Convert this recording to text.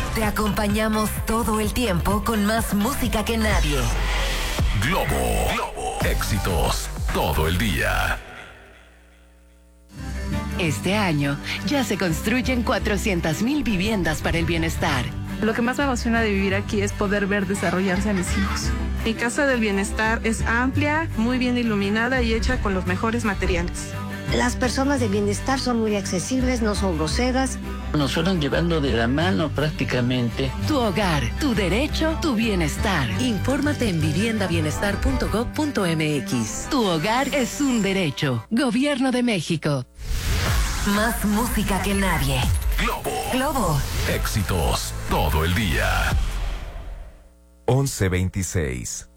Te acompañamos todo el tiempo con más música que nadie. Globo. Éxitos todo el día. Este año ya se construyen 400,000 viviendas para el bienestar. Lo que más me emociona de vivir aquí es poder ver desarrollarse a mis hijos. Mi casa del bienestar es amplia, muy bien iluminada y hecha con los mejores materiales. Las personas de bienestar son muy accesibles, no son groseras. Nos fueron llevando de la mano prácticamente. Tu hogar, tu derecho, tu bienestar. Infórmate en viviendabienestar.gov.mx. Tu hogar es un derecho. Gobierno de México. Más música que nadie. Globo. Éxitos todo el día. 11:26.